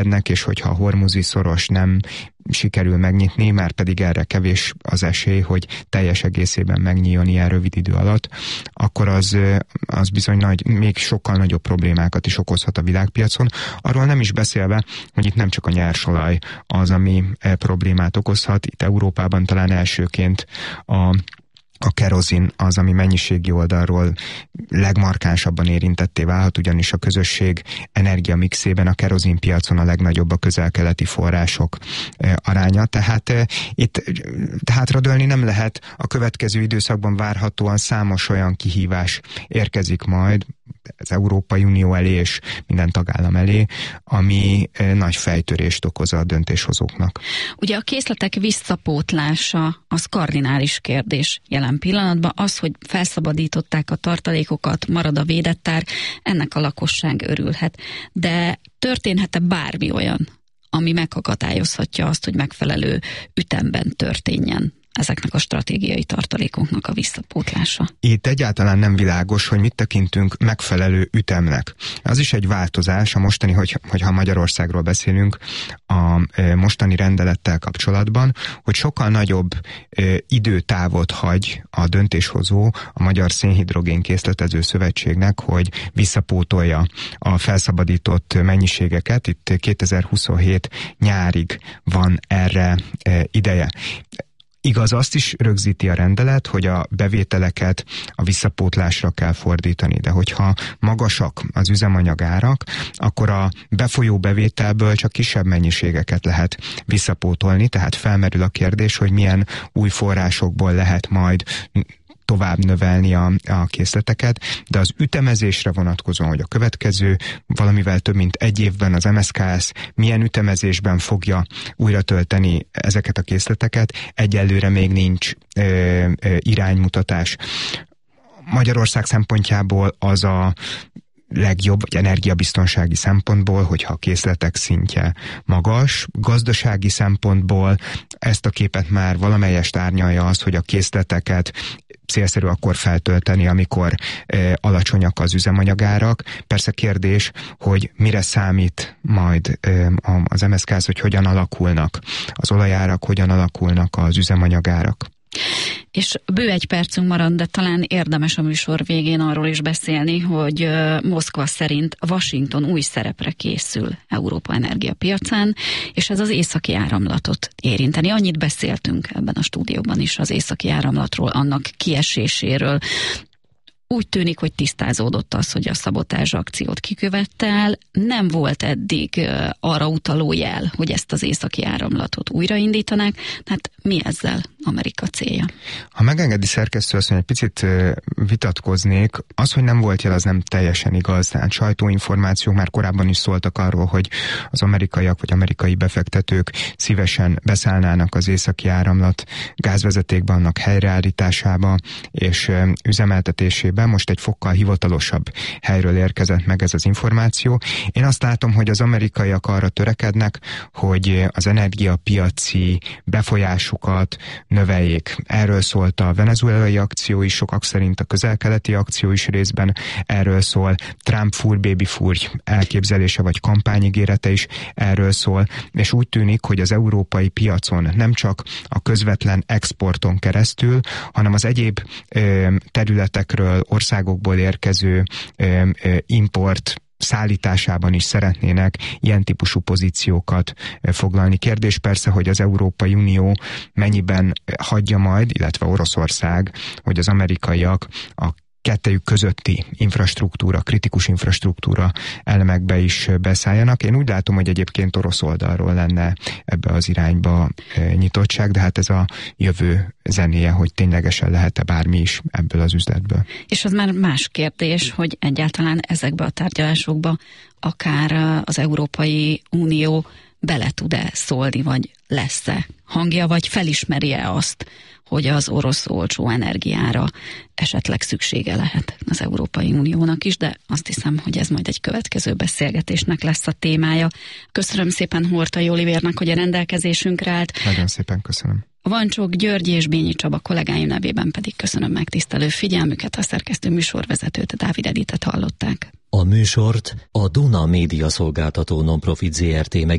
és hogyha a hormuzi szoros nem sikerül megnyitni, már pedig erre kevés az esély, hogy teljes egészében megnyíljon ilyen rövid idő alatt, akkor az bizony még sokkal nagyobb problémákat is okozhat a világpiacon. Arról nem is beszélve, hogy itt nem csak a nyersolaj az, ami problémát okozhat. Itt Európában talán elsőként a kerozin az, ami mennyiségi oldalról legmarkánsabban érintetté válhat, ugyanis a közösség energiamixében a kerozin piacon a legnagyobb a közel-keleti források aránya. Tehát itt hátradőlni nem lehet, a következő időszakban várhatóan számos olyan kihívás érkezik majd az Európai Unió elé és minden tagállam elé, ami nagy fejtörést okoz a döntéshozóknak. Ugye a készletek visszapótlása az kardinális kérdés jelen pillanatban. Az, hogy felszabadították a tartalékokat, marad a védett ár, ennek a lakosság örülhet. De történhet-e bármi olyan, ami megakadályozhatja azt, hogy megfelelő ütemben történjen ezeknek a stratégiai tartalékoknak a visszapótlása? Itt egyáltalán nem világos, hogy mit tekintünk megfelelő ütemnek. Az is egy változás a mostani, hogyha Magyarországról beszélünk, a mostani rendelettel kapcsolatban, hogy sokkal nagyobb időtávot hagy a döntéshozó a Magyar Szénhidrogén Készletező Szövetségnek, hogy visszapótolja a felszabadított mennyiségeket. Itt 2027 nyárig van erre ideje. Igaz, azt is rögzíti a rendelet, hogy a bevételeket a visszapótlásra kell fordítani, de hogyha magasak az üzemanyagárak, akkor a befolyó bevételből csak kisebb mennyiségeket lehet visszapótolni, tehát felmerül a kérdés, hogy milyen új forrásokból lehet majd tovább növelni a készleteket, de az ütemezésre vonatkozóan, hogy a következő valamivel több mint egy évben az MSZKS milyen ütemezésben fogja újra tölteni ezeket a készleteket, egyelőre még nincs iránymutatás. Magyarország szempontjából az a legjobb, vagy energiabiztonsági szempontból, hogyha a készletek szintje magas. Gazdasági szempontból ezt a képet már valamelyest árnyalja az, hogy a készleteket célszerű akkor feltölteni, amikor alacsonyak az üzemanyagárak. Persze kérdés, hogy mire számít majd az MSZKS, hogy hogyan alakulnak az olajárak, hogyan alakulnak az üzemanyagárak. És bő egy percünk marad, de talán érdemes a műsor végén arról is beszélni, hogy Moszkva szerint Washington új szerepre készül Európa energiapiacán, és ez az északi áramlatot érinteni. Annyit beszéltünk ebben a stúdióban is az északi áramlatról, annak kieséséről. Úgy tűnik, hogy tisztázódott az, hogy a szabotázs akciót kikövette el. Nem volt eddig arra utaló jel, hogy ezt az északi áramlatot újraindítanák. Hát mi ezzel Amerika célja? Ha megengedi szerkesztő asszony, egy picit vitatkoznék. Az, hogy nem volt jel, az nem teljesen igaz. Tehát sajtóinformációk már korábban is szóltak arról, hogy az amerikaiak vagy amerikai befektetők szívesen beszállnának az északi áramlat gázvezetékbe, annak helyreállításába és üzemeltetésébe. Most egy fokkal hivatalosabb helyről érkezett meg ez az információ. Én azt látom, hogy az amerikaiak arra törekednek, hogy az energiapiaci befolyásukat növeljék. Erről szólt a venezuelai akció is, sokak szerint a közel-keleti akció is részben erről szól. Trump fúr-baby fúrj elképzelése vagy kampányigérete is erről szól, és úgy tűnik, hogy az európai piacon nem csak a közvetlen exporton keresztül, hanem az egyéb területekről, országokból érkező import szállításában is szeretnének ilyen típusú pozíciókat foglalni. Kérdés persze, hogy az Európai Unió mennyiben hagyja majd, illetve Oroszország, hogy az amerikaiak a kettejük közötti infrastruktúra, kritikus infrastruktúra elemekbe is beszálljanak. Én úgy látom, hogy egyébként orosz oldalról lenne ebbe az irányba nyitottság, de hát ez a jövő zenéje, hogy ténylegesen lehet-e bármi is ebből az üzletből. És az már más kérdés, hogy egyáltalán ezekbe a tárgyalásokba akár az Európai Unió bele tud-e szólni, vagy lesz-e hangja, vagy felismeri-e azt, hogy az orosz olcsó energiára esetleg szüksége lehet az Európai Uniónak is, de azt hiszem, hogy ez majd egy következő beszélgetésnek lesz a témája. Köszönöm szépen Horthy Olivérnek, hogy a rendelkezésünkre állt. Nagyon szépen köszönöm. Vancsok György és Bényi Csaba kollégáim nevében pedig köszönöm megtisztelő figyelmüket, a szerkesztő műsorvezetőt, Dávid Editet hallották. A műsort a Duna Média Szolgáltató Nonprofit Zrt.